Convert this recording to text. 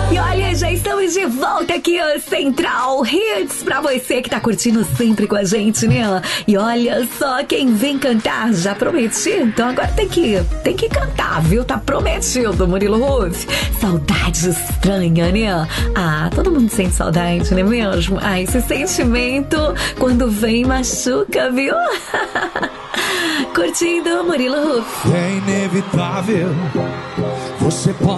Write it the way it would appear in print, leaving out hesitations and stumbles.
E olha, já estamos de volta aqui, ó, Central Hits, pra você que tá curtindo sempre com a gente, né? E olha só quem vem cantar, já prometi, então agora tem que cantar, viu? Tá prometido, Murilo Huff. Saudade estranha, né? Ah, todo mundo sente saudade, não é mesmo? Ah, esse sentimento, quando vem, machuca, viu? Curtindo, Murilo Huff. É inevitável, você pode